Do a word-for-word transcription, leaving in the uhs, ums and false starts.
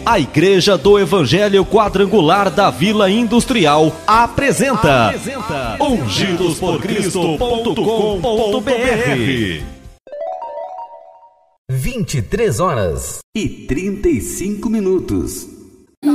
A Igreja do Evangelho Quadrangular da Vila Industrial apresenta, apresenta ungidos por cristo ponto com ponto br. vinte e três horas e trinta e cinco minutos.